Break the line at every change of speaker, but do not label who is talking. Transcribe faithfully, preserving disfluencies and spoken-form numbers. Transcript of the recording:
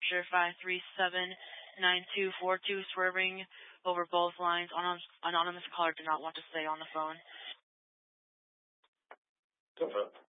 Sure five three seven nine two four two, swerving over both lines. Anonymous, anonymous caller did not want to stay on the phone.
Go for it.